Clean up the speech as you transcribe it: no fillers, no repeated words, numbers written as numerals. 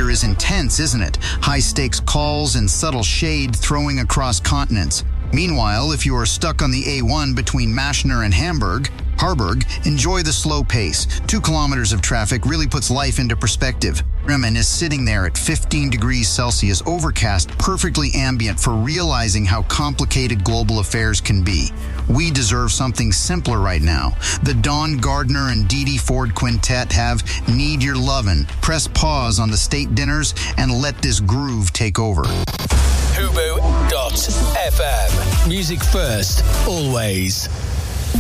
weather is intense, isn't it? High-stakes calls and subtle shade throwing across continents. Meanwhile, if you are stuck on the A1 between Maschner and Harburg, enjoy the slow pace. 2 kilometers of traffic really puts life into perspective. Bremen is sitting there at 15 degrees Celsius, overcast, perfectly ambient for realizing how complicated global affairs can be. We deserve something simpler right now. The Don Gardner and Dee Dee Ford Quintet have Need Your Lovin'. Press pause on the state dinners and let this groove take over. Fubu.fm. Music first, always.